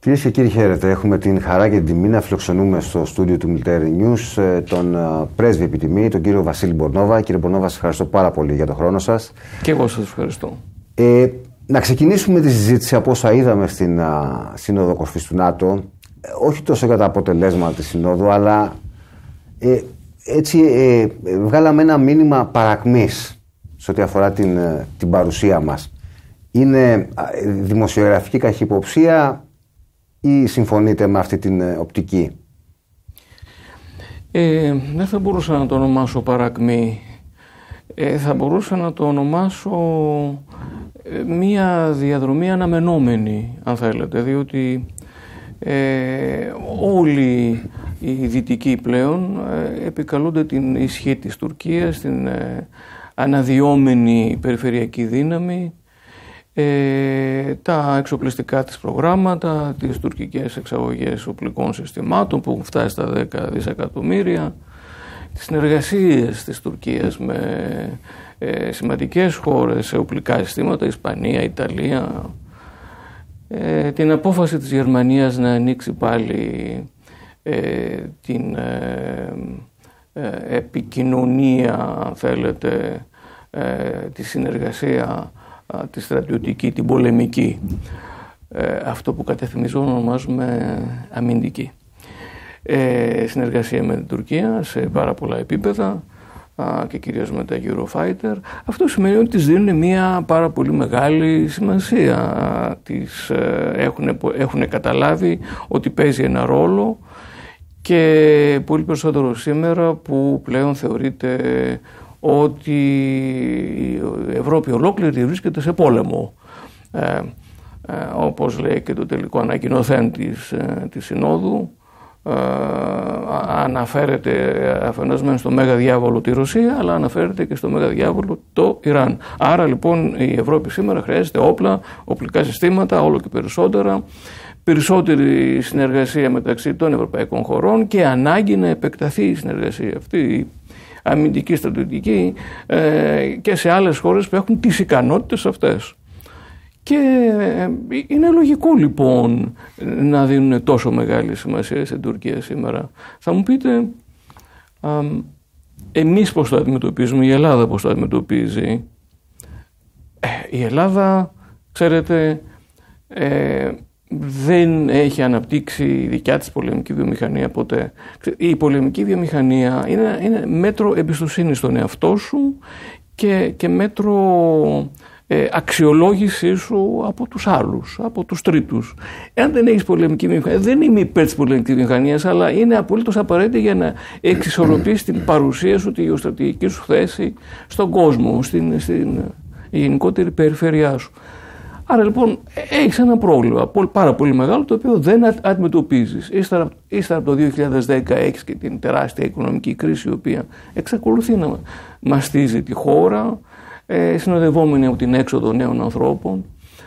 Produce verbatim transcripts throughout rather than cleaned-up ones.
Κυρίες και κύριοι, χαίρετε. Έχουμε την χαρά και την τιμή να φιλοξενούμε στο στούντιο του Military News τον πρέσβη επιτιμή, τον κύριο Βασίλη Μπορνόβα. Κύριε Μπορνόβα, σας ευχαριστώ πάρα πολύ για τον χρόνο σας. Και εγώ σας ευχαριστώ. Ε, να ξεκινήσουμε τη συζήτηση από όσα είδαμε στην α, Σύνοδο Κορυφής του ΝΑΤΟ, όχι τόσο για τα αποτελέσματα της Συνόδου, αλλά ε, έτσι ε, ε, βγάλαμε ένα μήνυμα παρακμής σε ό,τι αφορά την, την παρουσία μας. Είναι δημοσιογραφική καχυποψία ή συμφωνείτε με αυτή την οπτική? Ε, δεν θα μπορούσα να το ονομάσω παρακμή. Ε, θα μπορούσα να το ονομάσω ε, μία διαδρομή αναμενόμενη, αν θέλετε, διότι ε, όλοι οι δυτικοί πλέον ε, επικαλούνται την ισχύ της Τουρκίας, την ε, αναδυόμενη περιφερειακή δύναμη, Ε, τα εξοπλιστικά της προγράμματα, τις τουρκικές εξαγωγές οπλικών συστημάτων που έχουν φτάσει στα δέκα δισεκατομμύρια, τις συνεργασίες της Τουρκίας με ε, σημαντικές χώρες σε οπλικά συστήματα, Ισπανία, Ιταλία, ε, την απόφαση της Γερμανίας να ανοίξει πάλι ε, την ε, ε, επικοινωνία, αν θέλετε, ε, τη συνεργασία τη στρατιωτική, την πολεμική, ε, αυτό που κατευθυμίζω ονομάζουμε αμυντική. Ε, συνεργασία με την Τουρκία σε πάρα πολλά επίπεδα α, και κυρίως με τα Eurofighter. Αυτό σημαίνει ότι τις δίνουν μια πάρα πολύ μεγάλη σημασία. Τις, ε, έχουν, έχουν καταλάβει ότι παίζει ένα ρόλο και πολύ περισσότερο σήμερα που πλέον θεωρείται ότι η Ευρώπη ολόκληρη βρίσκεται σε πόλεμο. Ε, ε, όπως λέει και το τελικό ανακοινωθέν της, ε, της Συνόδου, ε, αναφέρεται αφενός μεν στο Μέγα Διάβολο τη Ρωσία, αλλά αναφέρεται και στο Μέγα Διάβολο το Ιράν. Άρα λοιπόν η Ευρώπη σήμερα χρειάζεται όπλα, οπλικά συστήματα, όλο και περισσότερα, περισσότερη συνεργασία μεταξύ των ευρωπαϊκών χωρών και ανάγκη να επεκταθεί η συνεργασία αυτή, αμυντική, στρατιωτική, ε, και σε άλλες χώρες που έχουν τις ικανότητες αυτές. Και ε, είναι λογικό λοιπόν να δίνουν τόσο μεγάλη σημασία στην Τουρκία σήμερα. Θα μου πείτε, α, εμείς πώς το αντιμετωπίζουμε, η Ελλάδα πώς το αντιμετωπίζει? Ε, η Ελλάδα, ξέρετε, ε, δεν έχει αναπτύξει η δικιά της πολεμική βιομηχανία ποτέ. Η πολεμική βιομηχανία είναι, είναι μέτρο εμπιστοσύνης στον εαυτό σου και, και μέτρο ε, αξιολόγησής σου από τους άλλους, από τους τρίτους. Εάν δεν έχεις πολεμική βιομηχανία, δεν είμαι υπέρ της πολεμικής βιομηχανίας, αλλά είναι απολύτως απαραίτητη για να εξισορροπήσεις την παρουσία σου, τη γεωστρατηγική σου θέση στον κόσμο, στην, στην γενικότερη περιφέρειά σου. Άρα λοιπόν έχεις ένα πρόβλημα πάρα πολύ μεγάλο, το οποίο δεν αντιμετωπίζεις. Ύστερα, ύστερα από το δύο χιλιάδες δέκα έχεις και την τεράστια οικονομική κρίση, η οποία εξακολουθεί να μαστίζει τη χώρα, ε, συνοδευόμενη από την έξοδο νέων ανθρώπων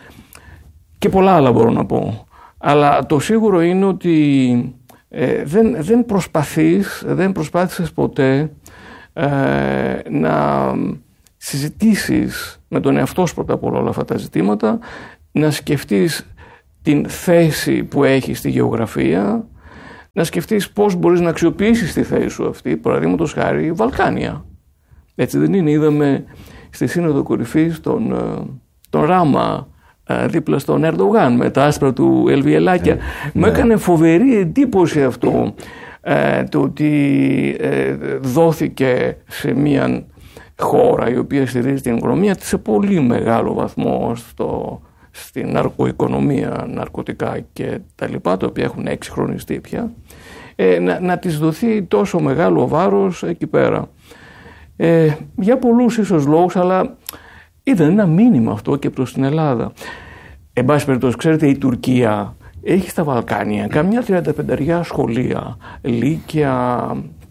και πολλά άλλα μπορώ να πω. Αλλά το σίγουρο είναι ότι ε, δεν, δεν προσπαθείς, δεν προσπάθησες ποτέ ε, να συζητήσεις με τον εαυτό σου πρώτα απ' όλα όλα αυτά τα ζητήματα, να σκεφτείς την θέση που έχεις στη γεωγραφία, να σκεφτείς πώς μπορείς να αξιοποιήσεις τη θέση σου αυτή, παραδείγματος χάρη Βαλκάνια. Έτσι δεν είναι? Είδαμε στη Σύνοδο Κορυφής τον, τον Ράμα δίπλα στον Ερντογάν με τα άσπρα του ελβιελάκια. Yeah. Μου έκανε φοβερή εντύπωση αυτό, ε, το ότι ε, δόθηκε σε μια χώρα η οποία στηρίζει την οικονομία της σε πολύ μεγάλο βαθμό στο, στην ναρκοοικονομία, ναρκωτικά και τα λοιπά, τα οποία έχουν εξυγχρονιστεί πια, ε, να, να της δοθεί τόσο μεγάλο βάρος εκεί πέρα. Ε, για πολλούς ίσως λόγους, αλλά ήταν ένα μήνυμα αυτό και προς την Ελλάδα. Εν πάση περιπτώσει, ξέρετε, η Τουρκία έχει στα Βαλκάνια καμιά τριανταπενταριά σχολεία, λύκεια,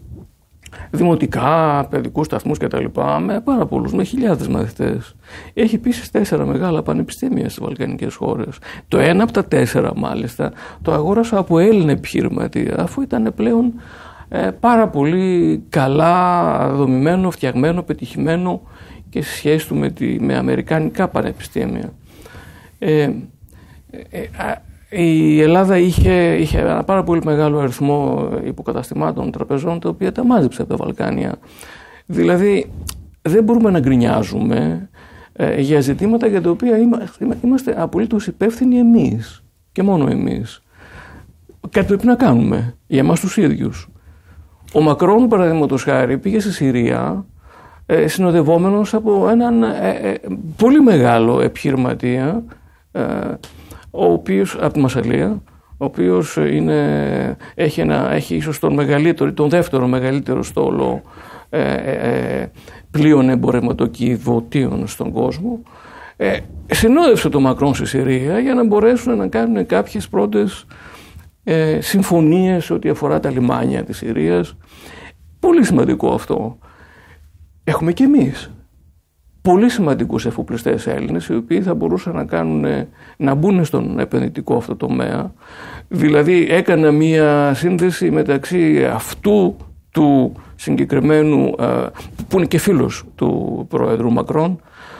δημοτικά, παιδικούς σταθμούς κτλ. Με πάρα πολλούς, με χιλιάδες μαθητές. Έχει επίσης τέσσερα μεγάλα πανεπιστήμια στις βαλκανικές χώρες. Το ένα από τα τέσσερα, μάλιστα, το αγόρασα από Έλληνα επιχειρηματία, αφού ήταν πλέον ε, πάρα πολύ καλά δομημένο, φτιαγμένο, πετυχημένο και σε σχέση του με, τη, με αμερικανικά πανεπιστήμια. Ε, ε, ε, η Ελλάδα είχε, είχε ένα πάρα πολύ μεγάλο αριθμό υποκαταστημάτων, τραπεζών, τα οποία τα μάζεψε από τα Βαλκάνια. Δηλαδή, δεν μπορούμε να γκρινιάζουμε ε, για ζητήματα για τα οποία είμαστε, είμαστε απολύτως υπεύθυνοι εμείς και μόνο εμείς. Κάτι πρέπει να κάνουμε για εμάς τους ίδιους. Ο Μακρόν, παραδείγματος χάρη, πήγε στη Συρία ε, συνοδευόμενος από έναν ε, ε, πολύ μεγάλο επιχειρηματία, ε, ο οποίος, από τη Μασσαλία, ο οποίος είναι, έχει, ένα, έχει ίσως τον μεγαλύτερο, τον δεύτερο μεγαλύτερο στόλο ε, ε, πλοίων εμπορευματοκιβωτίων στον κόσμο. Ε, συνόδευσε τον Μακρόν στη Συρία για να μπορέσουν να κάνουν κάποιες πρώτες ε, συμφωνίες ό,τι αφορά τα λιμάνια της Συρίας. Πολύ σημαντικό αυτό. Έχουμε και εμείς πολύ σημαντικούς εφοπλιστές Έλληνες, οι οποίοι θα μπορούσαν να, κάνουν, να μπουν στον επενδυτικό αυτό τομέα. Δηλαδή έκανα μία σύνδεση μεταξύ αυτού του συγκεκριμένου, που είναι και φίλος του Πρόεδρου Μακρόν,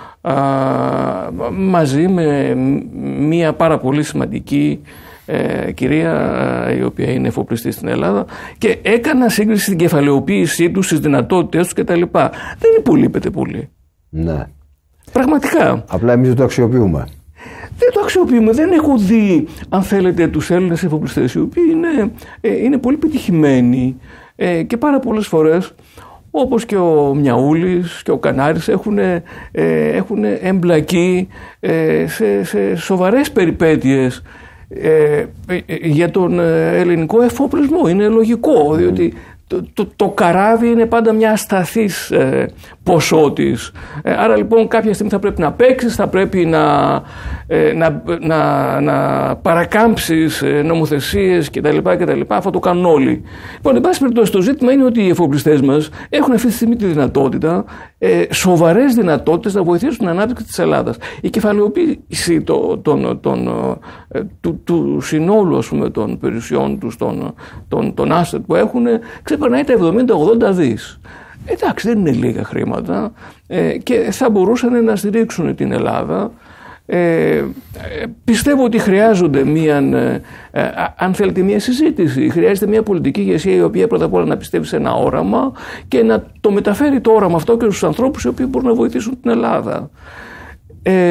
μαζί με μία πάρα πολύ σημαντική ε, κυρία η οποία είναι εφοπλιστή στην Ελλάδα, και έκανα σύγκριση στην κεφαλαιοποίησή τους, στις δυνατότητες τους κτλ. Δεν υπολείπεται πολύ. Ναι. Πραγματικά. Απλά εμείς δεν το αξιοποιούμε. Δεν το αξιοποιούμε. Δεν έχω δει, αν θέλετε, τους Έλληνες εφοπλιστές, οι οποίοι είναι, ε, είναι πολύ πετυχημένοι ε, και πάρα πολλές φορές, όπως και ο Μιαούλης και ο Κανάρης, έχουν, ε, έχουν εμπλακεί ε, σε, σε σοβαρές περιπέτειες ε, ε, για τον ελληνικό εφοπλισμό. Είναι λογικό, mm. διότι Το, το, το καράβι είναι πάντα μια ασταθής ε, ποσότης. Ε, άρα λοιπόν κάποια στιγμή θα πρέπει να παίξεις, θα πρέπει να, ε, να, να, να παρακάμψεις ε, νομοθεσίες κτλ, κτλ. Αυτό το κάνουν όλοι. Λοιπόν, εν πάση περιπτώσει, το ζήτημα είναι ότι οι εφοπλιστές μας έχουν αυτή τη στιγμή τη δυνατότητα, ε, σοβαρές δυνατότητες να βοηθήσουν την ανάπτυξη της Ελλάδας. Η κεφαλαιοποίηση το, τον, τον, ε, του, του συνόλου, ας πούμε, των περιουσιών τους, των, των, των asset που έχουν, ξεπερνάει τα εβδομήντα ογδόντα δις. Εντάξει, δεν είναι λίγα χρήματα ε, και θα μπορούσαν να στηρίξουν την Ελλάδα. Ε, πιστεύω ότι χρειάζονται μια, ε, αν θέλετε, μια συζήτηση. Χρειάζεται μια πολιτική ηγεσία η οποία πρώτα απ' όλα να πιστεύει σε ένα όραμα και να το μεταφέρει το όραμα αυτό και στους ανθρώπους οι οποίοι μπορούν να βοηθήσουν την Ελλάδα. Ε,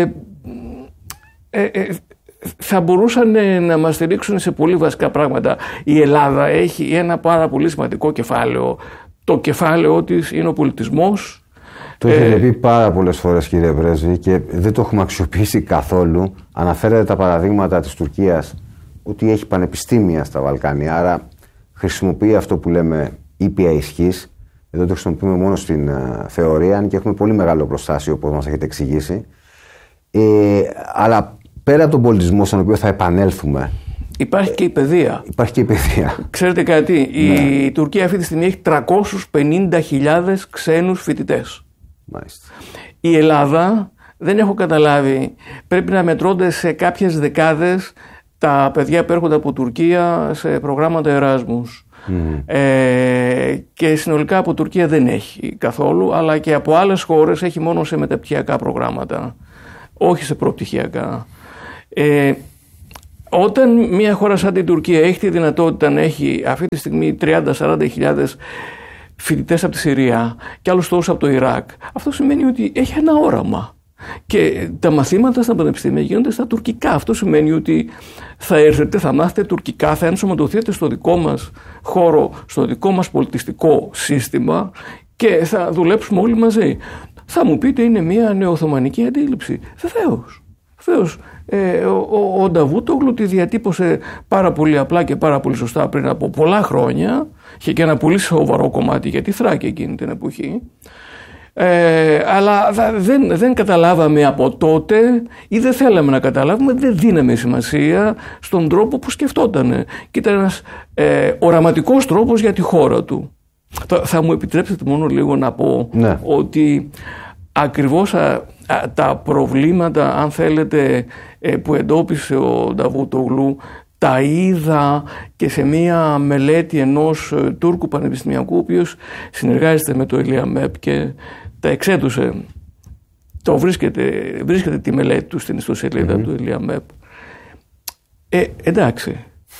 ε, ε, θα μπορούσαν να μας στηρίξουν σε πολύ βασικά πράγματα. Η Ελλάδα έχει ένα πάρα πολύ σημαντικό κεφάλαιο. Το κεφάλαιο της είναι ο πολιτισμός. Το έχετε ε, πει πάρα πολλές φορές, κύριε Πρέσβη, και δεν το έχουμε αξιοποιήσει καθόλου. Αναφέρετε τα παραδείγματα της Τουρκίας, ότι έχει πανεπιστήμια στα Βαλκάνια, άρα χρησιμοποιεί αυτό που λέμε ήπια ισχύς. Εδώ το χρησιμοποιούμε μόνο στην uh, θεωρία, αν και έχουμε πολύ μεγάλο προστάσιο, όπως μας έχετε εξηγήσει. Ε, αλλά πέρα από τον πολιτισμό, στον οποίο θα επανέλθουμε, υπάρχει και η παιδεία. Υπάρχει και η παιδεία. Ξέρετε κάτι, η ναι. Τουρκία αυτή τη στιγμή έχει τριακόσιες πενήντα χιλιάδες ξένους φοιτητές. Μάλιστα. Η Ελλάδα, δεν έχω καταλάβει, πρέπει να μετρώνται σε κάποιες δεκάδες τα παιδιά που έρχονται από Τουρκία σε προγράμματα Εράσμους. Mm. Ε, και συνολικά από Τουρκία δεν έχει καθόλου, αλλά και από άλλες χώρες έχει μόνο σε μεταπτυχιακά προγράμματα, όχι σε προπτυχιακά. Ε, όταν μια χώρα σαν την Τουρκία έχει τη δυνατότητα να έχει αυτή τη στιγμή τριάντα με σαράντα χιλιάδες φοιτητές από τη Συρία και άλλους τόσους από το Ιράκ, αυτό σημαίνει ότι έχει ένα όραμα. Και τα μαθήματα στα πανεπιστήμια γίνονται στα τουρκικά. Αυτό σημαίνει ότι θα έρθετε, θα μάθετε τουρκικά, θα ενσωματωθείτε στο δικό μας χώρο, στο δικό μας πολιτιστικό σύστημα και θα δουλέψουμε όλοι μαζί. Θα μου πείτε, είναι μια νεοοθωμανική αντίληψη. Βεβαίως. Βεβαίως. Ε, ο, ο, ο Νταβούτογλου τη διατύπωσε πάρα πολύ απλά και πάρα πολύ σωστά πριν από πολλά χρόνια. Είχε και ένα πολύ σοβαρό κομμάτι για τη Θράκη εκείνη την εποχή. Ε, αλλά δεν, δεν καταλάβαμε από τότε ή δεν θέλαμε να καταλάβουμε, δεν δίναμε σημασία στον τρόπο που σκεφτότανε. Και ήταν ένας ε, οραματικός τρόπος για τη χώρα του. Θα, θα μου επιτρέψετε μόνο λίγο να πω ναι. ότι ακριβώς α, α, τα προβλήματα, αν θέλετε, ε, που εντόπισε ο Νταβούτογλου, τα είδα και σε μία μελέτη ενός Τούρκου πανεπιστημιακού, ο οποίος συνεργάζεται με το Ελιαμέπ και τα εξέτουσε. Το βρίσκεται, βρίσκεται τη μελέτη του στην ιστοσελίδα mm-hmm. του Ελιαμέπ. Ε, εντάξει.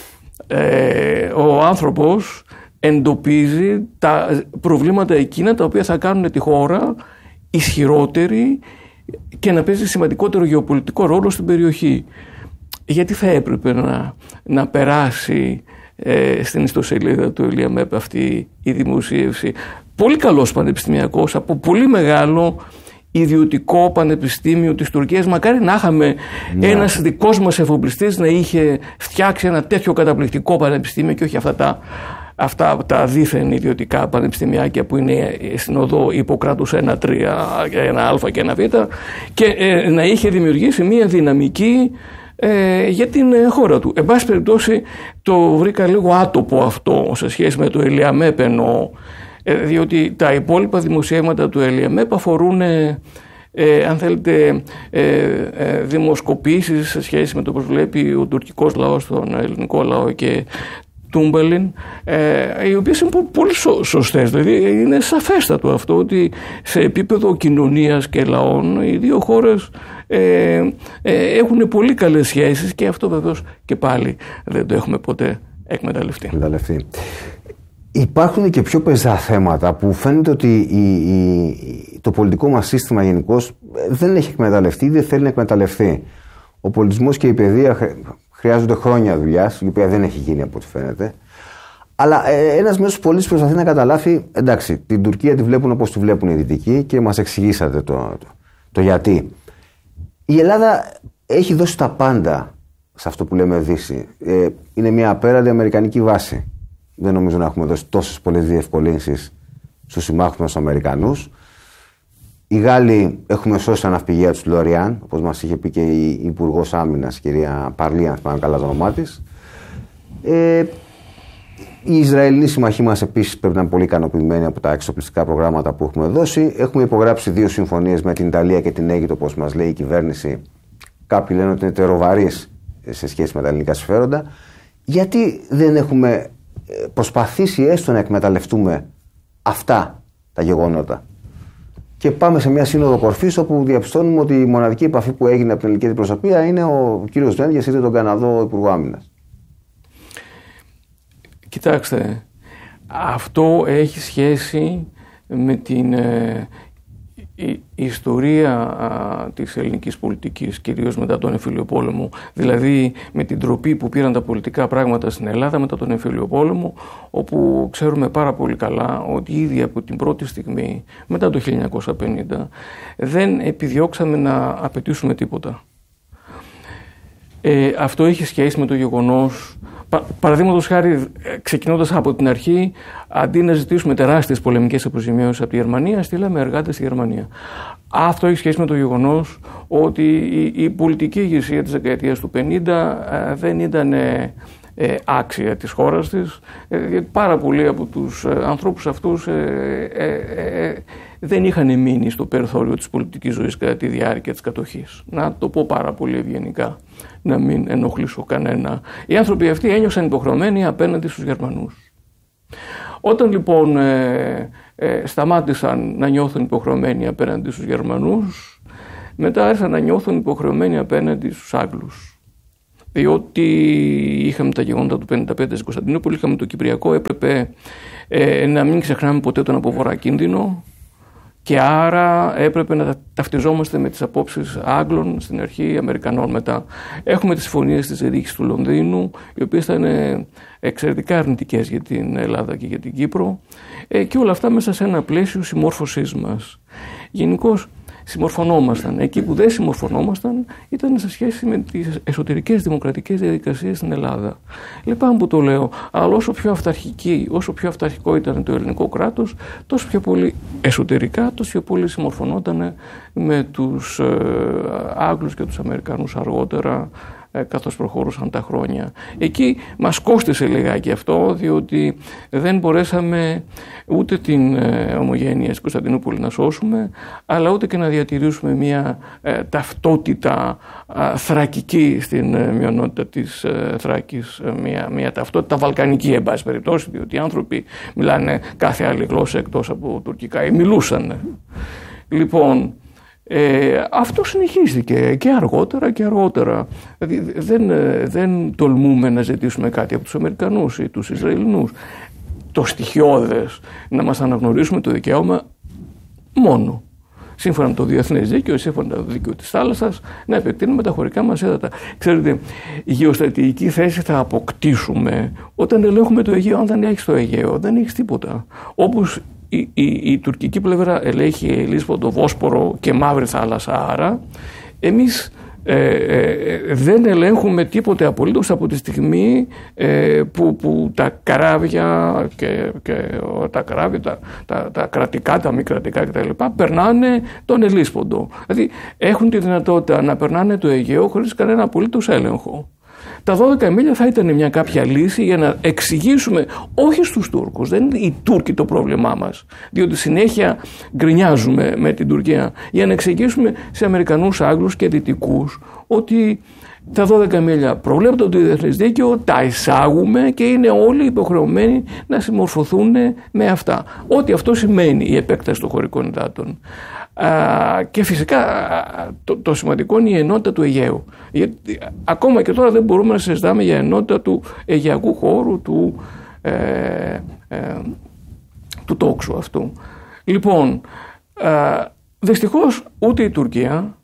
Ε, ο άνθρωπος εντοπίζει τα προβλήματα εκείνα τα οποία θα κάνουν τη χώρα ισχυρότερη και να παίζει σημαντικότερο γεωπολιτικό ρόλο στην περιοχή. Γιατί θα έπρεπε να, να περάσει ε, στην ιστοσελίδα του ΕΛΙΑΜΕΠ αυτή η δημοσίευση? Πολύ καλός πανεπιστημιακός, από πολύ μεγάλο ιδιωτικό πανεπιστήμιο της Τουρκίας. Μακάρι να είχαμε ναι. ένας δικός μας εφοπλιστής να είχε φτιάξει ένα τέτοιο καταπληκτικό πανεπιστήμιο και όχι αυτά τα, αυτά τα δίθεν ιδιωτικά πανεπιστημιάκια που είναι στην οδό Ιπποκράτους ένα τρία, ένα Α και ένα Β, και ε, να είχε δημιουργήσει μια δυναμική ε, για την ε, χώρα του. Εν πάση περιπτώσει το βρήκα λίγο άτοπο αυτό σε σχέση με το ΕΛΙΑΜΕΠ, εννοώ, διότι τα υπόλοιπα δημοσιεύματα του ΕΛΙΑΜΕΠ αφορούν ε, ε, αν θέλετε ε, ε, δημοσκοπήσεις σε σχέση με το πώς βλέπει ο τουρκικός λαός τον ελληνικό λαό και Τούμπελιν, ε, οι οποίες είναι πολύ σω, σωστές. Δηλαδή είναι σαφέστατο αυτό ότι σε επίπεδο κοινωνίας και λαών οι δύο χώρες ε, ε, έχουν πολύ καλές σχέσεις, και αυτό βεβαίως και πάλι δεν το έχουμε ποτέ εκμεταλλευτεί. εκμεταλλευτεί. Υπάρχουν και πιο πεζά θέματα που φαίνεται ότι η, η, το πολιτικό μας σύστημα γενικώς δεν έχει εκμεταλλευτεί ή δεν θέλει να εκμεταλλευτεί. Ο πολιτισμός και η παιδεία χρειάζονται χρόνια δουλειάς, η οποία δεν έχει γίνει από ό,τι φαίνεται. Αλλά ε, ένας μέσος πολίτης προσπαθεί να καταλάβει, εντάξει, την Τουρκία τη βλέπουν όπως τη βλέπουν οι Δυτικοί και μας εξηγήσατε το, το, το γιατί. Η Ελλάδα έχει δώσει τα πάντα σε αυτό που λέμε Δύση. Ε, είναι μια απέραντη αμερικανική βάση. Δεν νομίζω να έχουμε δώσει τόσες πολλές διευκολύνσεις στους συμμάχους μας Αμερικανούς. Οι Γάλλοι έχουμε σώσει ένα ναυπηγεία του Λοριάν, όπως μας είχε πει και η Υπουργός Άμυνας, η κυρία Παρλή, αν θυμάμαι καλά το όνομά της. Ε, οι Ισραηλοί συμμαχοί μας επίσης πρέπει να είναι πολύ ικανοποιημένοι από τα εξοπλιστικά προγράμματα που έχουμε δώσει. Έχουμε υπογράψει δύο συμφωνίες με την Ιταλία και την Αίγυπτο, όπως μας λέει η κυβέρνηση. Κάποιοι λένε ότι είναι τεροβαρείς σε σχέση με τα ελληνικά συμφέροντα. Γιατί δεν έχουμε προσπαθήσει έστω να εκμεταλλευτούμε αυτά τα γεγονότα? Και πάμε σε μια σύνοδο κορφής όπου διαπιστώνουμε ότι η μοναδική επαφή που έγινε από την ελληνική αντιπροσωπεία είναι ο κύριος Δένδιας, είτε τον Καναδό Υπουργό Άμυνας. Κοιτάξτε, αυτό έχει σχέση με την ε, η, η ιστορία α, της ελληνικής πολιτικής, κυρίως μετά τον εμφύλιο πόλεμο, δηλαδή με την τροπή που πήραν τα πολιτικά πράγματα στην Ελλάδα μετά τον εμφύλιο πόλεμο, όπου ξέρουμε πάρα πολύ καλά ότι ήδη από την πρώτη στιγμή, μετά το χίλια εννιακόσια πενήντα, δεν επιδιώξαμε να απαιτήσουμε τίποτα. Ε, αυτό έχει σχέση με το γεγονός, πα, παραδείγματος χάρη, ξεκινώντας από την αρχή, αντί να ζητήσουμε τεράστιες πολεμικές αποζημιώσεις από τη Γερμανία, στείλαμε εργάτες στη Γερμανία. Αυτό έχει σχέση με το γεγονός ότι η, η πολιτική ηγεσία της δεκαετίας του πενήντα ε, δεν ήταν ε, ε, άξια της χώρας της. Ε, πάρα πολλοί από τους ε, ανθρώπους αυτούς ε, ε, ε, δεν είχαν μείνει στο περιθώριο της πολιτικής ζωής κατά τη διάρκεια της κατοχής. Να το πω πάρα πολύ ευγενικά, να μην ενοχλήσω κανένα. Οι άνθρωποι αυτοί ένιωσαν υποχρεωμένοι απέναντι στους Γερμανούς. Όταν λοιπόν ε, ε, σταμάτησαν να νιώθουν υποχρεωμένοι απέναντι στους Γερμανούς, μετά άρχισαν να νιώθουν υποχρεωμένοι απέναντι στους Άγγλους. Διότι είχαμε τα γεγονότα του πενήντα πέντε στην Κωνσταντινούπολη, είχαμε το Κυπριακό, έπρεπε ε, να μην ξεχνάμε ποτέ τον από βορρά κίνδυνο, και άρα έπρεπε να ταυτιζόμαστε με τις απόψεις Άγγλων στην αρχή, Αμερικανών μετά. Έχουμε τις συμφωνίες της Ρήξης του Λονδίνου, οι οποίες ήταν εξαιρετικά αρνητικές για την Ελλάδα και για την Κύπρο, και όλα αυτά μέσα σε ένα πλαίσιο συμμόρφωσής μας. Γενικώς συμμορφωνόμασταν. Εκεί που δεν συμμορφωνόμασταν ήταν σε σχέση με τις εσωτερικές δημοκρατικές διαδικασίες στην Ελλάδα. Λυπάμαι που το λέω, αλλά όσο πιο αυταρχική, όσο πιο αυταρχικό ήταν το ελληνικό κράτος, τόσο πιο πολύ εσωτερικά, τόσο πιο πολύ συμμορφωνόταν με τους ε, Άγγλους και τους Αμερικανούς αργότερα, καθώς προχωρούσαν τα χρόνια. Εκεί μας κόστησε λιγάκι αυτό, διότι δεν μπορέσαμε ούτε την ε, ομογένεια της Κωνσταντινούπολη να σώσουμε, αλλά ούτε και να διατηρήσουμε μια ε, ταυτότητα ε, θρακική στην ε, μειονότητα της ε, Θράκης, ε, μια, μια ταυτότητα βαλκανική, εν πάση περιπτώσει, διότι οι άνθρωποι μιλάνε κάθε άλλη γλώσσα εκτός από τουρκικά, ή μιλούσαν. Λοιπόν, Ε, αυτό συνεχίστηκε και αργότερα και αργότερα. Δηλαδή δεν, δεν τολμούμε να ζητήσουμε κάτι από τους Αμερικανούς ή τους Ισραηλινούς. Το στοιχειώδες να μας αναγνωρίσουμε το δικαίωμα μόνο σύμφωνα με το διεθνές δίκαιο, σύμφωνα με το δίκαιο της θάλασσας, να επεκτείνουμε τα χωρικά μας έδατα. Ξέρετε, γεωστρατηγική θέση θα αποκτήσουμε όταν ελέγχουμε το Αιγαίο. Αν δεν έχεις το Αιγαίο, δεν έχεις τίποτα. Όπως η, η, η τουρκική πλευρά ελέγχει Λίσβο, το Βόσπορο και Μαύρη Θάλασσα, άρα εμείς Ε, ε, δεν ελέγχουμε τίποτε απολύτως από τη στιγμή ε, που, που τα καράβια και, και τα καράβια, τα, τα, τα κρατικά, τα μη κρατικά κτλ. Περνάνε τον Ελίσποντο. Δηλαδή έχουν τη δυνατότητα να περνάνε το Αιγαίο χωρίς κανένα απολύτως έλεγχο. Τα δώδεκα μίλια θα ήταν μια κάποια λύση για να εξηγήσουμε, όχι στους Τούρκους, δεν είναι οι Τούρκοι το πρόβλημά μας, διότι συνέχεια γκρινιάζουμε με την Τουρκία, για να εξηγήσουμε σε Αμερικανούς, Άγγλους και Δυτικούς ότι τα δώδεκα μίλια προβλέπονται το διεθνές δίκαιο, τα εισάγουμε και είναι όλοι υποχρεωμένοι να συμμορφωθούν με αυτά. Ό,τι αυτό σημαίνει η επέκταση των χωρικών υδάτων. Α, και φυσικά το, το σημαντικό είναι η ενότητα του Αιγαίου. Γιατί ακόμα και τώρα δεν μπορούμε να συζητάμε για ενότητα του αιγαιακού χώρου, του, ε, ε, του τόξου αυτού. Λοιπόν, ε, δυστυχώς ούτε η Τουρκία,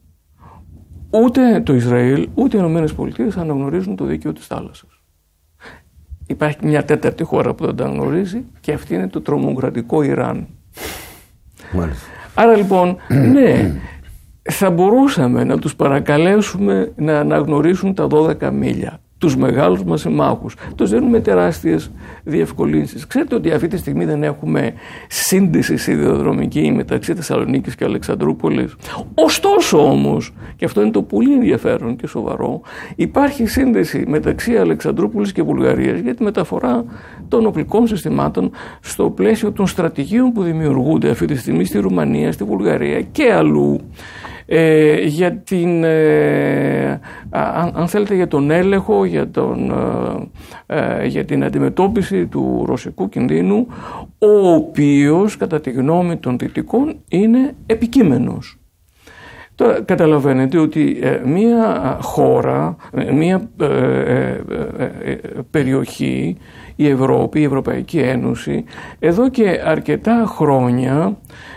ούτε το Ισραήλ, ούτε οι Ηνωμένες Πολιτείες αναγνωρίζουν το δίκαιο της θάλασσας. Υπάρχει μια τέταρτη χώρα που δεν τα αναγνωρίζει και αυτή είναι το τρομοκρατικό Ιράν. Μάλιστα. Άρα λοιπόν, ναι, θα μπορούσαμε να τους παρακαλέσουμε να αναγνωρίσουν τα δώδεκα μίλια, τους μεγάλους μας συμμάχους. Τους δίνουμε τεράστιες διευκολύνσεις. Ξέρετε ότι αυτή τη στιγμή δεν έχουμε σύνδεση σιδηροδρομική μεταξύ Θεσσαλονίκης και Αλεξανδρούπολης. Ωστόσο όμως, και αυτό είναι το πολύ ενδιαφέρον και σοβαρό, υπάρχει σύνδεση μεταξύ Αλεξανδρούπολης και Βουλγαρίας για τη μεταφορά των οπλικών συστημάτων στο πλαίσιο των στρατηγίων που δημιουργούνται αυτή τη στιγμή στη Ρουμανία, στη Βουλγαρία και αλλού. Ε, για την, ε, αν, αν θέλετε, για τον έλεγχο, για, τον, ε, για την αντιμετώπιση του ρωσικού κινδύνου, ο οποίος κατά τη γνώμη των Δυτικών είναι επικείμενος. Τώρα καταλαβαίνετε ότι ε, μία χώρα, μία ε, ε, ε, περιοχή, η Ευρώπη, η Ευρωπαϊκή Ένωση, εδώ και αρκετά χρόνια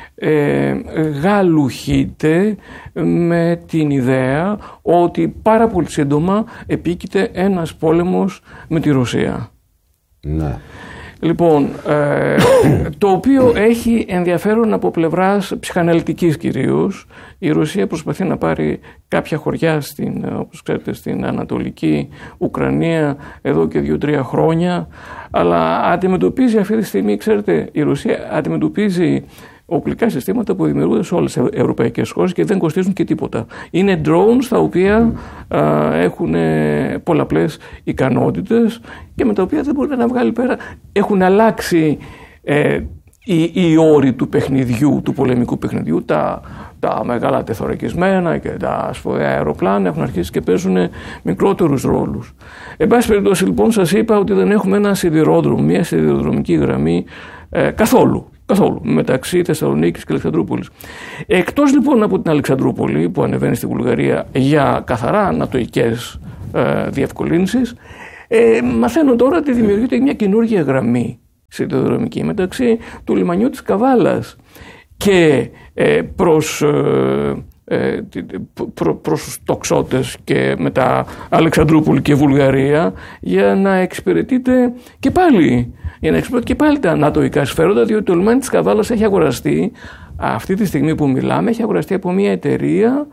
Ε, γαλουχείται με την ιδέα ότι πάρα πολύ σύντομα επίκειται ένας πόλεμος με τη Ρωσία. Ναι. Λοιπόν, ε, το οποίο έχει ενδιαφέρον από πλευράς ψυχαναλυτικής κυρίως. Η Ρωσία προσπαθεί να πάρει κάποια χωριά στην, όπως ξέρετε, στην Ανατολική Ουκρανία εδώ και δύο-τρία χρόνια, αλλά αντιμετωπίζει αυτή τη στιγμή, ξέρετε, η Ρωσία αντιμετωπίζει οπλικά συστήματα που δημιουργούνται σε όλες τις ευρωπαϊκές χώρες και δεν κοστίζουν και τίποτα. Είναι drones τα οποία α, έχουν πολλαπλές ικανότητες και με τα οποία δεν μπορεί να βγάλει πέρα. Έχουν αλλάξει ε, οι, οι όροι του παιχνιδιού, του πολεμικού παιχνιδιού. Τα, τα μεγάλα τεθωρακισμένα και τα σπουδαία αεροπλάνα έχουν αρχίσει και παίζουν μικρότερους ρόλους. Εν πάση περιπτώσει, λοιπόν, σας είπα ότι δεν έχουμε ένα σιδηρόδρομο, μια σιδηροδρομική γραμμή ε, καθόλου. Καθόλου, μεταξύ Θεσσαλονίκης και Αλεξανδρούπολης. Εκτός λοιπόν από την Αλεξανδρούπολη που ανεβαίνει στη Βουλγαρία για καθαρά ανατοικές ε, διευκολύνσεις, ε, μαθαίνω τώρα ότι δημιουργείται μια καινούργια γραμμή σιδηροδρομική μεταξύ του λιμανιού της Καβάλας και ε, προς, ε, ε, προ, προς τους τοξότες και μετά Αλεξανδρούπολη και Βουλγαρία για να εξυπηρετείται και πάλι για να εξυπηρετεί και πάλι τα ανατοϊκά συμφέροντα, διότι το λιμάνι της Καβάλας έχει αγοραστεί, αυτή τη στιγμή που μιλάμε, έχει αγοραστεί από μια εταιρεία,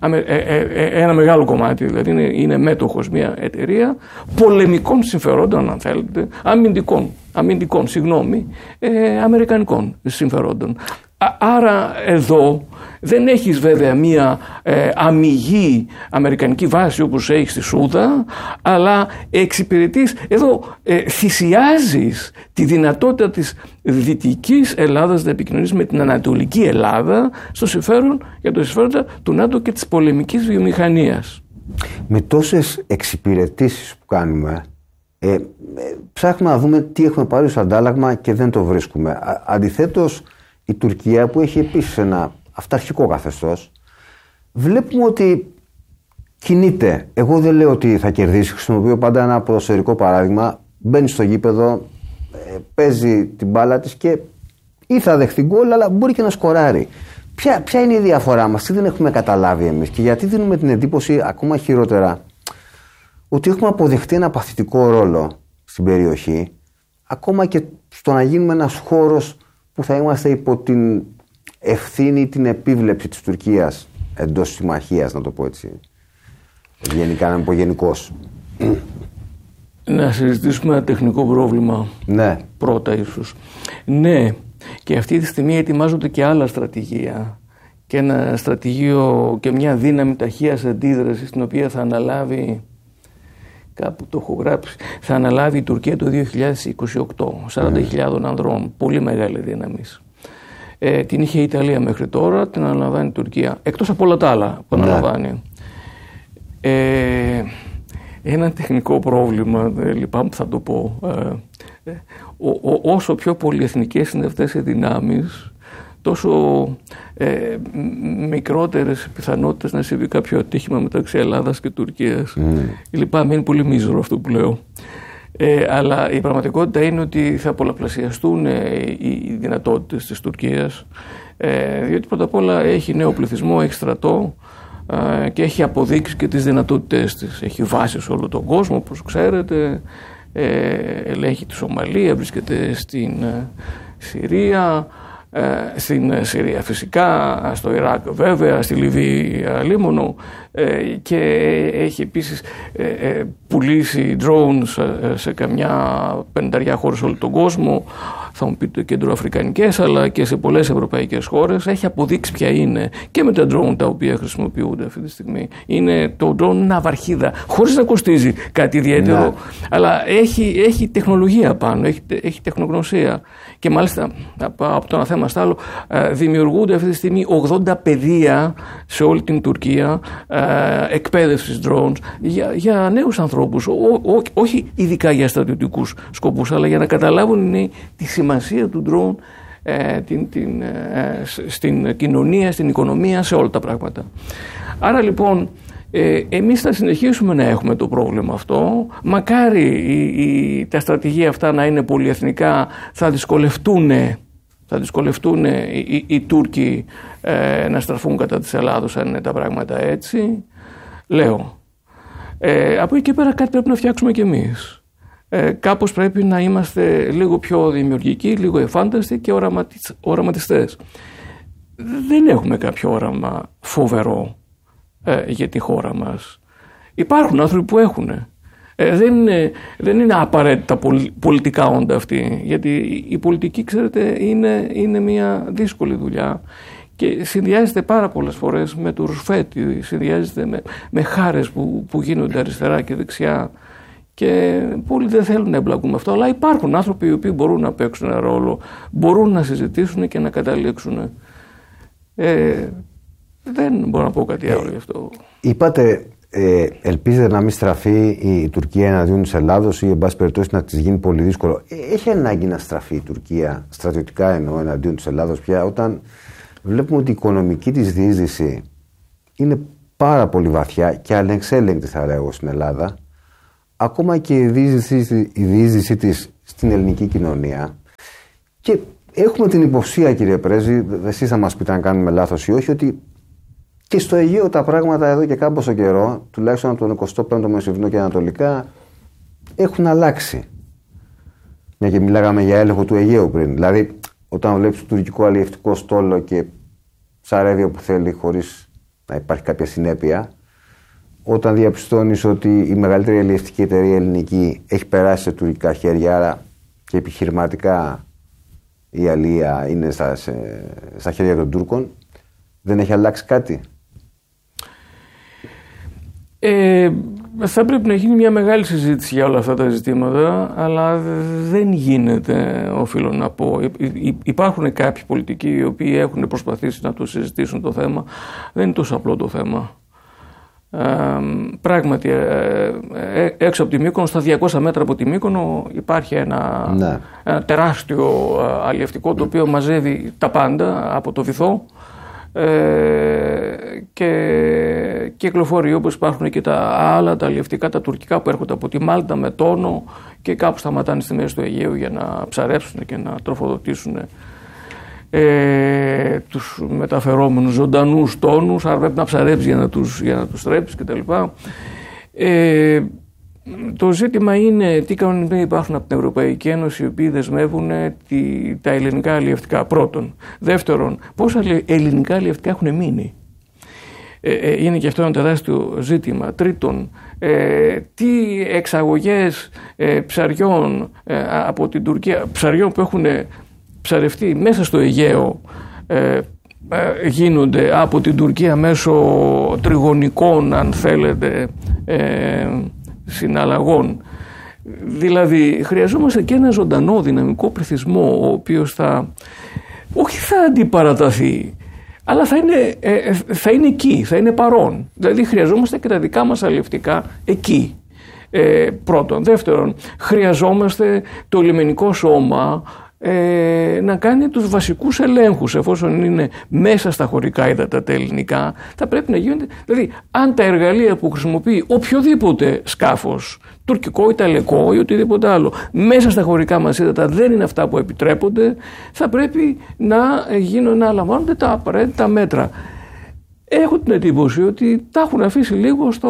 ένα μεγάλο κομμάτι, δηλαδή είναι, είναι μέτοχος μια εταιρεία πολεμικών συμφερόντων, αν θέλετε, αμυντικών, αμυντικών συγγνώμη, ε, αμερικανικών συμφερόντων. Άρα εδώ δεν έχεις βέβαια μία ε, αμιγή αμερικανική βάση όπως έχεις στη Σούδα, αλλά εξυπηρετείς, εδώ ε, θυσιάζεις τη δυνατότητα της Δυτικής Ελλάδας να επικοινωνήσει με την Ανατολική Ελλάδα στο συμφέρον, για το συμφέροντα του ΝΑΤΟ και της πολεμικής βιομηχανίας. Με τόσες εξυπηρετήσεις που κάνουμε, ε, ε, ψάχνουμε να δούμε τι έχουμε πάρει ως αντάλλαγμα και δεν το βρίσκουμε. Α, αντιθέτως, η Τουρκία, που έχει επίσης ένα αυταρχικό καθεστώς, βλέπουμε ότι κινείται. Εγώ δεν λέω ότι θα κερδίσει, χρησιμοποιώ πάντα ένα ποδοσφαιρικό παράδειγμα. Μπαίνει στο γήπεδο, παίζει την μπάλα της και ή θα δεχθεί γκολ, αλλά μπορεί και να σκοράρει. Ποια, ποια είναι η διαφορά μας, τι δεν έχουμε καταλάβει εμείς και γιατί δίνουμε την εντύπωση, ακόμα χειρότερα, ότι έχουμε αποδεχτεί ένα παθητικό ρόλο στην περιοχή, ακόμα και στο να γίνουμε ένας χώρος που θα είμαστε υπό την ευθύνη, την επίβλεψη της Τουρκίας εντός της συμμαχίας, να το πω έτσι. Γενικά, να μην πω γενικώς. Να συζητήσουμε ένα τεχνικό πρόβλημα. Ναι. Πρώτα ίσως. Ναι, και αυτή τη στιγμή ετοιμάζονται και άλλα στρατηγία. Και ένα στρατηγείο και μια δύναμη ταχείας αντίδρασης, την οποία θα αναλάβει, κάπου το έχω γράψει, θα αναλάβει η Τουρκία το δύο χιλιάδες είκοσι οκτώ. σαράντα χιλιάδες mm. ανδρών. Πολύ μεγάλη δύναμη. Ε, την είχε η Ιταλία μέχρι τώρα, την αναλαμβάνει η Τουρκία. Εκτός από όλα τα άλλα που αναλαμβάνει. Ναι. Ε, ένα τεχνικό πρόβλημα, δεν λυπάμαι που θα το πω. Ε, ο, ο, όσο πιο πολυεθνικές είναι αυτές οι δυνάμεις, τόσο ε, μικρότερες πιθανότητες να συμβεί κάποιο ατύχημα μεταξύ Ελλάδας και Τουρκίας. Mm. Λυπάμαι, είναι πολύ μίζερο αυτό που λέω. Ε, αλλά η πραγματικότητα είναι ότι θα πολλαπλασιαστούν ε, οι δυνατότητες της Τουρκίας, ε, διότι πρώτα απ' όλα έχει νέο πληθυσμό, έχει στρατό ε, και έχει αποδείξει και τις δυνατότητες της. Έχει βάσεις σε όλο τον κόσμο, όπως ξέρετε, ε, ελέγχει τη Σομαλία, βρίσκεται στην ε, Συρία, ε, στην Συρία φυσικά, στο Ιράκ βέβαια, στη Λιβύη αλίμονο, ε, και έχει επίσης ε, ε, πουλήσει drones σε καμιά πενταριά χώρες σε όλο τον κόσμο, θα μου πείτε κεντροαφρικανικές, αλλά και σε πολλές ευρωπαϊκές χώρες. Έχει αποδείξει ποια είναι και με τα drone τα οποία χρησιμοποιούνται αυτή τη στιγμή. Είναι το drone ναυαρχίδα, χωρίς να κοστίζει κάτι ιδιαίτερο, ναι. αλλά έχει, έχει τεχνολογία πάνω, έχει, έχει τεχνογνωσία. Και μάλιστα από το ένα θέμα στο άλλο, δημιουργούνται αυτή τη στιγμή ογδόντα πεδία σε όλη την Τουρκία εκπαίδευσης drones για, για νέους ανθρώπους, ό, ό, όχι ειδικά για στρατιωτικούς σκοπούς, αλλά για να καταλάβουν τη σημασία του drone ε, την, την, ε, στην κοινωνία, στην οικονομία, σε όλα τα πράγματα. Άρα λοιπόν ε, εμείς θα συνεχίσουμε να έχουμε το πρόβλημα αυτό. Μακάρι η, η, τα στρατηγία αυτά να είναι πολυεθνικά, θα δυσκολευτούν, θα δυσκολευτούν οι, οι, οι Τούρκοι ε, να στραφούν κατά της Ελλάδος αν είναι τα πράγματα έτσι. Λέω. Ε, από εκεί και πέρα κάτι πρέπει να φτιάξουμε κι εμείς. Ε, κάπως πρέπει να είμαστε λίγο πιο δημιουργικοί, λίγο εφάνταστοι και οραματισ, οραματιστές. Δεν έχουμε κάποιο όραμα φοβερό ε, για τη χώρα μας. Υπάρχουν άνθρωποι που έχουν. Ε, δεν, είναι, δεν είναι απαραίτητα πολιτικά όντα αυτή, γιατί η πολιτική, ξέρετε, είναι, είναι μια δύσκολη δουλειά και συνδυάζεται πάρα πολλές φορές με το ρουσφέτη, συνδυάζεται με, με χάρες που, που γίνονται αριστερά και δεξιά. Και πολλοί δεν θέλουν να εμπλακούν με αυτό, αλλά υπάρχουν άνθρωποι οι οποίοι μπορούν να παίξουν ένα ρόλο, μπορούν να συζητήσουν και να καταλήξουν. Ε, δεν μπορώ να πω κάτι άλλο γι' αυτό. Είπατε, ε, ελπίζετε να μην στραφεί η Τουρκία εναντίον της Ελλάδος ή εν πάση περιπτώσει να της γίνει πολύ δύσκολο. Έχει ανάγκη να στραφεί η Τουρκία, στρατιωτικά εννοώ, εναντίον της Ελλάδος πια, όταν βλέπουμε ότι η οικονομική της διείσδυση είναι πάρα πολύ βαθιά και ανεξέλεγκτη, θα λέγω, στην Ελλάδα. Ακόμα και η διείσδυσή, η διείσδυσή της στην ελληνική κοινωνία. Και έχουμε την υποψία, κύριε Πρέσβη, εσείς θα μας πείτε αν κάνουμε λάθος ή όχι, ότι και στο Αιγαίο τα πράγματα εδώ και κάμποσο καιρό, τουλάχιστον από τον εικοστό πέμπτο Μεσαιβρινό και ανατολικά, έχουν αλλάξει. Μια και μιλάγαμε για έλεγχο του Αιγαίου πριν. Δηλαδή, όταν βλέπεις το τουρκικό αλλιευτικό στόλο και ψαρεύει όπου θέλει χωρίς να υπάρχει κάποια συνέπεια, όταν διαπιστώνεις ότι η μεγαλύτερη αλλιευτική εταιρεία ελληνική έχει περάσει σε τουρκικά χέρια, άρα και επιχειρηματικά η αλία είναι στα, σε, στα χέρια των Τούρκων, δεν έχει αλλάξει κάτι? Ε, θα πρέπει να γίνει μια μεγάλη συζήτηση για όλα αυτά τα ζητήματα, αλλά δεν γίνεται, οφείλω να πω. Υπάρχουν κάποιοι πολιτικοί οι οποίοι έχουν προσπαθήσει να το συζητήσουν το θέμα. Δεν είναι τόσο απλό το θέμα. Ε, πράγματι, ε, ε, έξω από τη Μύκονο, στα διακόσια μέτρα από τη Μύκονο, υπάρχει ένα, ναι. ένα τεράστιο ε, αλλιευτικό, το οποίο μαζεύει τα πάντα από το βυθό, ε, και κυκλοφορεί, όπως υπάρχουν και τα άλλα, τα αλλιευτικά, τα τουρκικά που έρχονται από τη Μάλτα με τόνο και κάπου σταματάνε στη μέση του Αιγαίου για να ψαρέψουν και να τροφοδοτήσουν ε, τους μεταφερόμενους ζωντανούς τόνους, άρα πρέπει να ψαρέψεις για να τους, για να τους θρέψεις κτλ. Ε, το ζήτημα είναι τι κανονισμοί υπάρχουν από την Ευρωπαϊκή Ένωση οι οποίοι δεσμεύουν τη, τα ελληνικά αλλιευτικά. Πρώτον. Δεύτερον, πόσα ελληνικά αλλιευτικά έχουν μείνει. Ε, είναι και αυτό ένα τεράστιο ζήτημα. Τρίτον, ε, τι εξαγωγές ε, ψαριών ε, από την Τουρκία, ψαριών που έχουν ψαρευτεί μέσα στο Αιγαίο, ε, ε, γίνονται από την Τουρκία μέσω τριγωνικών, αν θέλετε, ε, συναλλαγών. Δηλαδή χρειαζόμαστε και ένα ζωντανό δυναμικό πληθυσμό ο οποίος θα, όχι θα αντιπαραταθεί, αλλά θα είναι, ε, θα είναι εκεί, θα είναι παρόν. Δηλαδή χρειαζόμαστε και τα δικά μας αλλιευτικά εκεί. Ε, πρώτον. Δεύτερον, χρειαζόμαστε το λιμενικό σώμα ε, να κάνει τους βασικούς ελέγχους, εφόσον είναι μέσα στα χωρικά ύδατα τα ελληνικά, θα πρέπει να γίνονται. Δηλαδή, αν τα εργαλεία που χρησιμοποιεί οποιοδήποτε σκάφος, τουρκικό, ιταλικό ή οτιδήποτε άλλο, μέσα στα χωρικά μας ύδατα δεν είναι αυτά που επιτρέπονται, θα πρέπει να, γίνουν, να λαμβάνονται τα απαραίτητα μέτρα. Έχω την εντύπωση ότι τα έχουν αφήσει λίγο στο...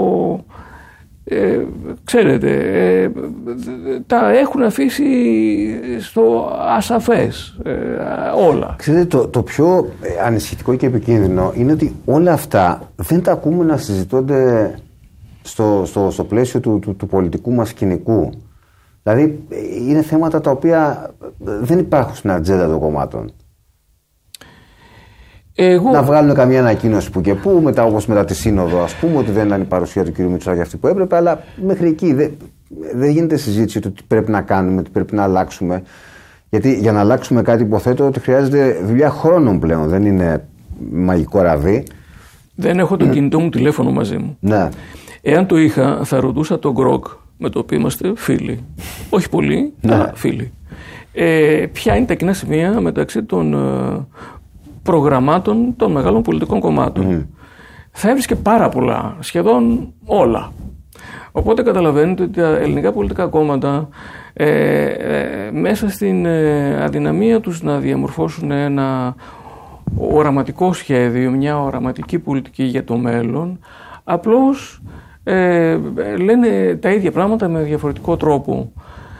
Ε, ξέρετε, ε, τα έχουν αφήσει στο ασαφές ε, όλα. Ξέρετε, το, το πιο ανησυχητικό και επικίνδυνο είναι ότι όλα αυτά δεν τα ακούμε να συζητώνται στο, στο, στο πλαίσιο του, του, του πολιτικού μας σκηνικού. Δηλαδή είναι θέματα τα οποία δεν υπάρχουν στην ατζέντα των κομμάτων. Εγώ... Να βγάλουν καμία ανακοίνωση που και που, μετά, όπως μετά τη Σύνοδο, ας πούμε, ότι δεν ήταν η παρουσία του κ. Μητσοτάκη αυτή που έπρεπε, αλλά μέχρι εκεί δεν, δεν γίνεται συζήτηση του τι πρέπει να κάνουμε, τι πρέπει να αλλάξουμε. Γιατί για να αλλάξουμε κάτι, υποθέτω ότι χρειάζεται δουλειά χρόνων πλέον, δεν είναι μαγικό ραβί. Δεν έχω το κινητό μου τηλέφωνο μαζί μου. Ναι. Εάν το είχα, θα ρωτούσα τον Γκροκ, με το οποίο είμαστε φίλοι. Όχι πολλοί, ναι, αλλά φίλοι. Ε, ποια είναι τα κοινά σημεία μεταξύ των προγραμμάτων των μεγάλων πολιτικών κομμάτων. Mm. Θα έβρισκε πάρα πολλά, σχεδόν όλα. Οπότε καταλαβαίνετε ότι τα ελληνικά πολιτικά κόμματα ε, ε, μέσα στην ε, αδυναμία τους να διαμορφώσουν ένα οραματικό σχέδιο, μια οραματική πολιτική για το μέλλον, απλώς ε, λένε τα ίδια πράγματα με διαφορετικό τρόπο.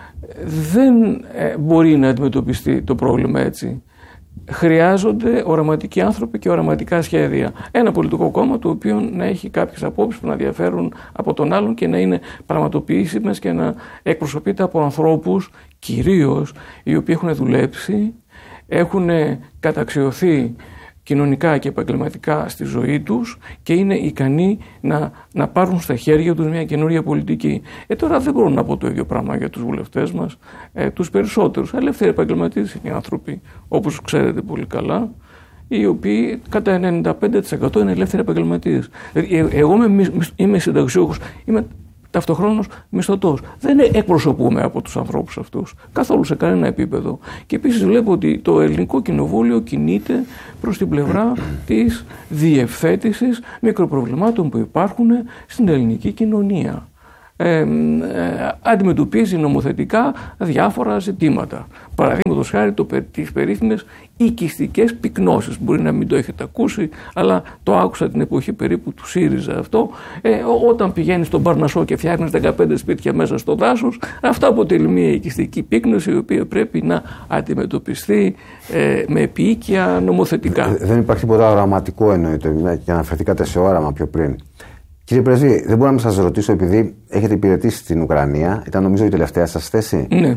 Δεν ε, μπορεί να αντιμετωπιστεί το πρόβλημα έτσι. Χρειάζονται οραματικοί άνθρωποι και οραματικά σχέδια. Ένα πολιτικό κόμμα το οποίο να έχει κάποιες απόψεις που να διαφέρουν από τον άλλον και να είναι πραγματοποιήσιμες και να εκπροσωπείται από ανθρώπους κυρίως οι οποίοι έχουν δουλέψει, έχουν καταξιωθεί κοινωνικά και επαγγελματικά στη ζωή τους και είναι ικανοί να, να πάρουν στα χέρια τους μια καινούρια πολιτική. Ε, τώρα δεν μπορώ να πω το ίδιο πράγμα για τους βουλευτές μας, ε, τους περισσότερους. Ελεύθεροι επαγγελματίες είναι οι άνθρωποι, όπως ξέρετε πολύ καλά, οι οποίοι κατά ενενήντα πέντε τοις εκατό είναι ελεύθεροι επαγγελματίες. Ε, εγώ είμαι, είμαι συνταξιούχος, είμαι ταυτοχρόνως μισθωτός. Δεν εκπροσωπούμε από τους ανθρώπους αυτούς, καθόλου σε κανένα επίπεδο. Και επίσης βλέπω ότι το ελληνικό κοινοβούλιο κινείται προς την πλευρά της διευθέτησης μικροπροβλημάτων που υπάρχουν στην ελληνική κοινωνία. Ε, ε, αντιμετωπίζει νομοθετικά διάφορα ζητήματα. Παραδείγματος χάρη το, τις περίφημες οικιστικές πυκνώσεις. Μπορεί να μην το έχετε ακούσει, αλλά το άκουσα την εποχή περίπου του ΣΥΡΙΖΑ αυτό. Ε, όταν πηγαίνεις στον Παρνασσό και φτιάχνεις δεκαπέντε σπίτια μέσα στο δάσος, αυτό αποτελεί μια οικιστική πύκνωση η οποία πρέπει να αντιμετωπιστεί ε, με επίοικια νομοθετικά. Δεν υπάρχει τίποτα οραματικό, εννοείται, και αναφερθήκατε σε όραμα πιο πριν. Κύριε Πρέσβη, δεν μπορώ να σας ρωτήσω, επειδή έχετε υπηρετήσει στην Ουκρανία, ήταν νομίζω η τελευταία σας θέση. Ναι.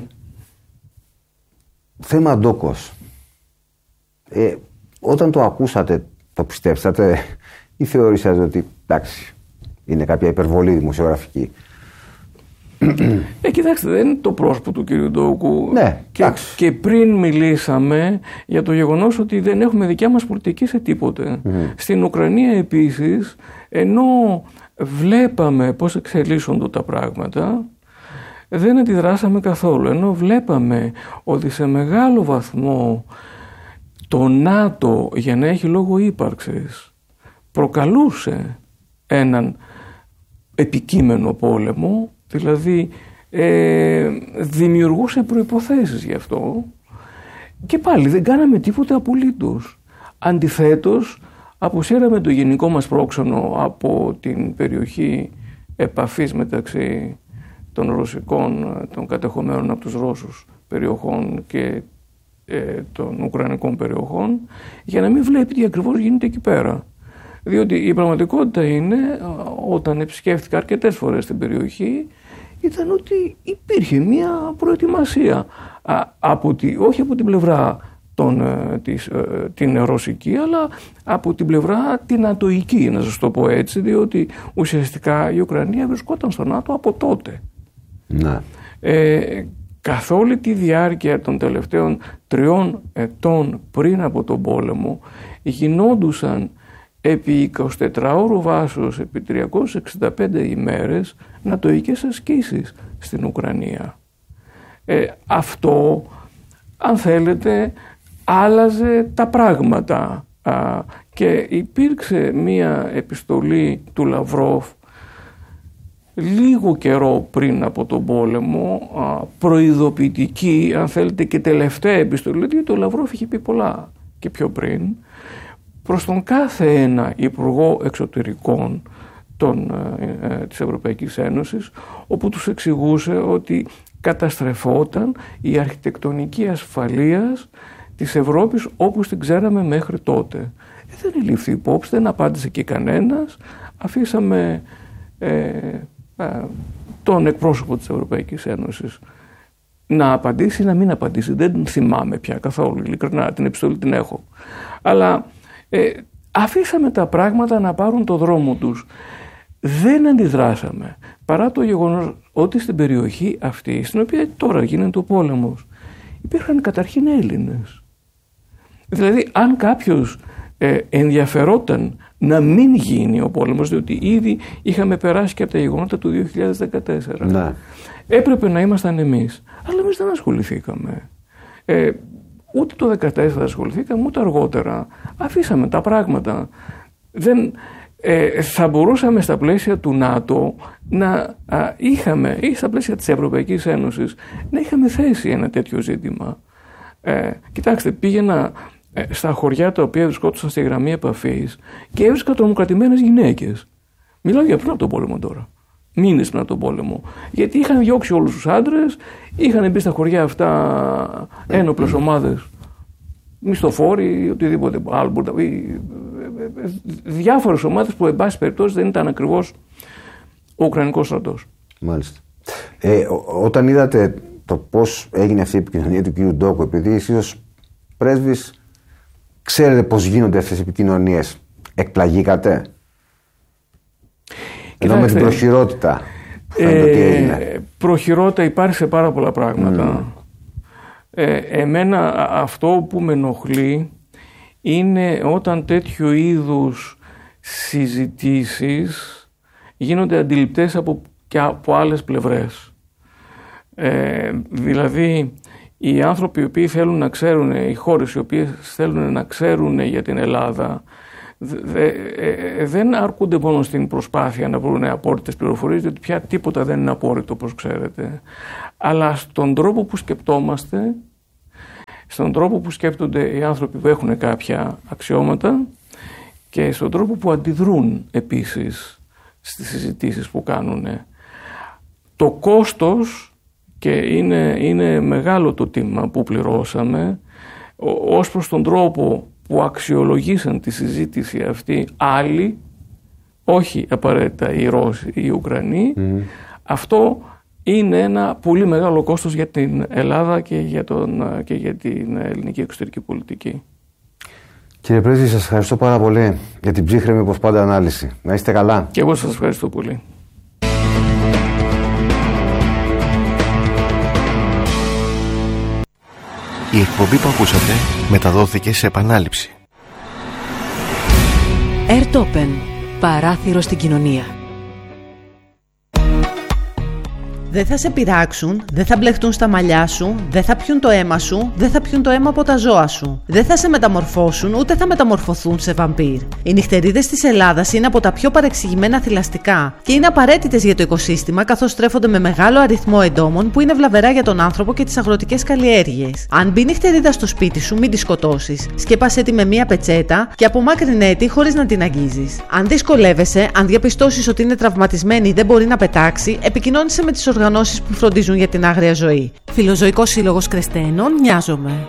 Θέμα Ντόκος. Ε, όταν το ακούσατε, το πιστέψατε ή θεωρήσατε ότι εντάξει, είναι κάποια υπερβολή δημοσιογραφική? Ε, κοιτάξτε, δεν είναι το πρόσωπο του κύριου Ντόκου. Ναι, και, και πριν μιλήσαμε για το γεγονός ότι δεν έχουμε δικιά μας πολιτική σε τίποτε. Mm. Στην Ουκρανία επίσης, ενώ βλέπαμε πώς εξελίσσονται τα πράγματα, δεν αντιδράσαμε καθόλου. Ενώ βλέπαμε ότι σε μεγάλο βαθμό το ΝΑΤΟ, για να έχει λόγο ύπαρξης, προκαλούσε έναν επικείμενο πόλεμο, δηλαδή ε, δημιουργούσε προϋποθέσεις γι' αυτό, και πάλι δεν κάναμε τίποτα απολύτως. Αντιθέτως, αποσύραμε το γενικό μας πρόξενο από την περιοχή επαφής μεταξύ των ρωσικών, των κατεχομένων από τους Ρώσους περιοχών και ε, των ουκρανικών περιοχών, για να μην βλέπει τι ακριβώς γίνεται εκεί πέρα. Διότι η πραγματικότητα είναι, όταν επισκέφθηκα αρκετές φορές την περιοχή, ήταν ότι υπήρχε μια προετοιμασία, α, από τη, όχι από την πλευρά των, της, την ρωσική, αλλά από την πλευρά την νατοϊκή, να σας το πω έτσι, διότι ουσιαστικά η Ουκρανία βρισκόταν στο ΝΑΤΟ από τότε. Ναι. Ε, καθ' όλη τη διάρκεια των τελευταίων τριών ετών πριν από τον πόλεμο γινόντουσαν επί εικοσιτετράωρου βάσος, επί τριακόσιες εξήντα πέντε ημέρες, νατοϊκές ασκήσεις στην Ουκρανία. Ε, αυτό, αν θέλετε, άλλαζε τα πράγματα. Α, και υπήρξε μία επιστολή του Λαυρόφ λίγο καιρό πριν από τον πόλεμο, α, προειδοποιητική, αν θέλετε, και τελευταία επιστολή, γιατί ο Λαυρόφ είχε πει πολλά και πιο πριν, προς τον κάθε ένα υπουργό εξωτερικών των, ε, ε, της Ευρωπαϊκής Ένωσης, όπου τους εξηγούσε ότι καταστρεφόταν η αρχιτεκτονική ασφαλείας της Ευρώπης όπως την ξέραμε μέχρι τότε. Ε, δεν ελήφθη υπόψη, δεν απάντησε και κανένας. Αφήσαμε ε, ε, τον εκπρόσωπο της Ευρωπαϊκής Ένωσης να απαντήσει ή να μην απαντήσει. Δεν θυμάμαι πια καθόλου, ειλικρινά, την επιστολή την έχω. Αλλά ε, αφήσαμε τα πράγματα να πάρουν το δρόμο τους. Δεν αντιδράσαμε, παρά το γεγονός ότι στην περιοχή αυτή, στην οποία τώρα γίνεται ο πόλεμος, υπήρχαν καταρχήν Έλληνες. Δηλαδή, αν κάποιος ε, ενδιαφερόταν να μην γίνει ο πόλεμος, διότι ήδη είχαμε περάσει και από τα γεγονότα του δύο χιλιάδες δεκατέσσερα, ναι, έπρεπε να ήμασταν εμείς. Αλλά εμείς δεν ασχοληθήκαμε. Ε, ούτε το δύο χιλιάδες δεκατέσσερα ασχοληθήκαμε, ούτε αργότερα. Αφήσαμε τα πράγματα. Δεν... Ε, θα μπορούσαμε στα πλαίσια του ΝΑΤΟ να α, είχαμε, ή στα πλαίσια της Ευρωπαϊκής Ένωσης, να είχαμε θέσει ένα τέτοιο ζήτημα. Ε, κοιτάξτε, πήγαινα ε, στα χωριά τα οποία βρισκόντουσαν στη γραμμή επαφής και έβρισκα τρομοκρατημένες γυναίκες. Μιλάω για πριν από τον πόλεμο τώρα. Μήνες πριν από τον πόλεμο. Γιατί είχαν διώξει όλους τους άντρες, είχαν μπει στα χωριά αυτά ένοπλες ομάδες, μισθοφόροι, οτιδήποτε άλλο, διάφορες ομάδες που εν πάση περιπτώσει δεν ήταν ακριβώς ο Ουκρανικός στρατός. Μάλιστα. Ε, ό, όταν είδατε το πώς έγινε αυτή η επικοινωνία του κ. Ντόκου, επειδή εσείς ως πρέσβης ξέρετε πώς γίνονται αυτές οι επικοινωνίες, εκπλαγήκατε? Ενώ με την προχειρότητα φαίνεται ότι έγινε. Προχειρότητα υπάρχει σε πάρα πολλά πράγματα. Mm. Ε, εμένα αυτό που με ενοχλεί είναι όταν τέτοιου είδους συζητήσεις γίνονται αντιληπτές από, και από άλλες πλευρές. Ε, δηλαδή οι άνθρωποι οι οποίοι θέλουν να ξέρουν, οι χώρες οι οποίες θέλουν να ξέρουν για την Ελλάδα, δε, ε, δεν αρκούνται μόνο στην προσπάθεια να βρουν απόρριτες πληροφορίες, διότι πια τίποτα δεν είναι απόρριτο, όπως ξέρετε, αλλά στον τρόπο που σκεπτόμαστε, στον τρόπο που σκέπτονται οι άνθρωποι που έχουν κάποια αξιώματα και στον τρόπο που αντιδρούν επίσης στις συζητήσεις που κάνουν. Το κόστος, και είναι, είναι μεγάλο το τίμημα που πληρώσαμε, ως προς τον τρόπο που αξιολογήσαν τη συζήτηση αυτή άλλοι, όχι απαραίτητα οι Ρώσοι ή οι Ουκρανοί, mm. αυτό είναι ένα πολύ μεγάλο κόστος για την Ελλάδα και για, τον, και για την ελληνική εξωτερική πολιτική. Κύριε Πρέσβη, σας ευχαριστώ πάρα πολύ για την ψύχρεμη όπως πάντα ανάλυση. Να είστε καλά. Και εγώ σας ευχαριστώ πολύ. Η εκπομπή που ακούσατε μεταδόθηκε σε επανάληψη. Ερτόπεν, παράθυρο στην κοινωνία. Δεν θα σε πειράξουν, δεν θα μπλεχτούν στα μαλλιά σου, δεν θα πιούν το αίμα σου, δεν θα πιούν το αίμα από τα ζώα σου. Δεν θα σε μεταμορφώσουν, ούτε θα μεταμορφωθούν σε βαμπύρ. Οι νυχτερίδες της Ελλάδας είναι από τα πιο παρεξηγημένα θηλαστικά και είναι απαραίτητες για το οικοσύστημα, καθώς στρέφονται με μεγάλο αριθμό εντόμων που είναι βλαβερά για τον άνθρωπο και τις αγροτικές καλλιέργειες. Αν μπει νυχτερίδα στο σπίτι σου, μην τη σκοτώσεις. Σκέπασέ τη με μία πετσέτα και απομάκρυνέ τη χωρίς να την αγγίζεις. Αν δυσκολεύεσαι, αν διαπιστώσεις ότι είναι τραυματισμένη ή δεν μπορεί να πετάξει, επικοινώνησε με τις οργανώσεις που φροντίζουν για την άγρια ζωή. Φιλοζωικός Σύλλογος Κρεστένων, Νοιάζομαι.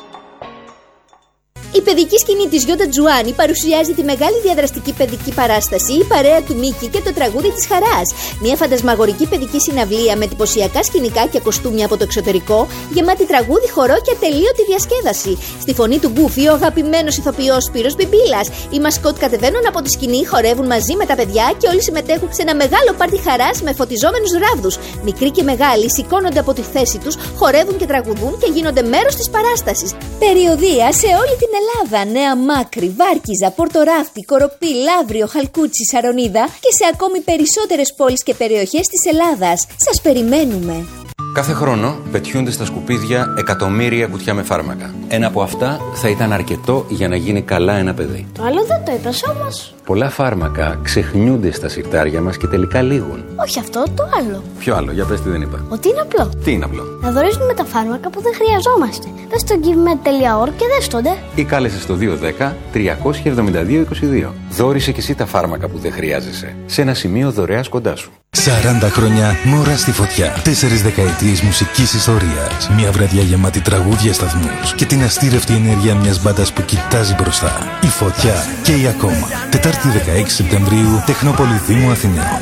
Η παιδική σκηνή της Γιώτα Τζουάνι παρουσιάζει τη μεγάλη διαδραστική παιδική παράσταση «Η παρέα του Μίκη και το τραγούδι της χαράς». Μια φαντασμαγορική παιδική συναυλία με εντυπωσιακά σκηνικά και κοστούμια από το εξωτερικό, γεμάτη τραγούδι, χορό και ατελείωτη διασκέδαση. Στη φωνή του Γκούφι, ο αγαπημένος ηθοποιός Σπύρος Μπιμπίλας. Οι μασκότ κατεβαίνουν από τη σκηνή, χορεύουν μαζί με τα παιδιά και όλοι συμμετέχουν σε ένα μεγάλο πάρτι χαράς με φωτιζόμενους ράβδους. Μικροί και μεγάλοι σηκώνονται από τη θέση τους, χορεύουν και τραγουδούν και γίνονται μέρος της παράστασης. Περιοδεία σε όλη την Ελλάδα, Νέα Μάκρη, Βάρκιζα, Πορτοράφτη, Κοροπή, Λαύριο, Χαλκούτσι, Σαρονίδα και σε ακόμη περισσότερες πόλεις και περιοχές της Ελλάδας. Σας περιμένουμε! Κάθε χρόνο πετιούνται στα σκουπίδια εκατομμύρια κουτιά με φάρμακα. Ένα από αυτά θα ήταν αρκετό για να γίνει καλά ένα παιδί. Το άλλο δεν το είπες όμως. Πολλά φάρμακα ξεχνιούνται στα συρτάρια μας και τελικά λήγουν. Όχι αυτό, το άλλο. Ποιο άλλο, για πες τι δεν είπα. Ότι είναι απλό. Τι είναι απλό? Να δωρίζουμε τα φάρμακα που δεν χρειαζόμαστε. Δες στο givemed τελεία org και δες τότε. Ή κάλεσε στο δύο ένα μηδέν τρία εβδομήντα δύο είκοσι δύο. Δώρισε και εσύ τα φάρμακα που δεν χρειάζεσαι σε ένα σημείο δωρεάς κοντά σου. σαράντα χρόνια Μωρά στη φωτιά. Τέσσερις δεκαετίες μουσικής ιστορίας. Μια βραδιά γεμάτη τραγούδια, σταθμούς και την αστήρευτη ενέργεια μιας μπάντας που κοιτάζει μπροστά. Η Φωτιά και η Ακόμα. Τετάρτη δεκαέξι Σεπτεμβρίου, Τεχνόπολη Δήμου Αθηναίων.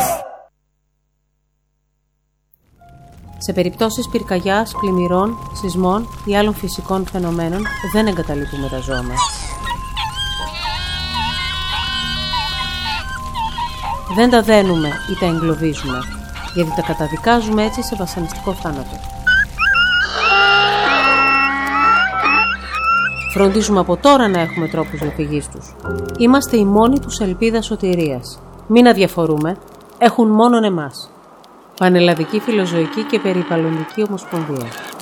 Σε περιπτώσεις πυρκαγιάς, πλημμυρών, σεισμών ή άλλων φυσικών φαινομένων δεν εγκαταλείπουμε τα ζώα μας. Δεν τα δένουμε ή τα εγκλωβίζουμε, γιατί τα καταδικάζουμε έτσι σε βασανιστικό θάνατο. Φροντίζουμε από τώρα να έχουμε τρόπους διαφυγής τους. Είμαστε η μόνη τους ελπίδα σωτηρίας. Μην αδιαφορούμε, έχουν μόνον εμάς. Πανελλαδική Φιλοζωική και Περιβαλλοντική Ομοσπονδία.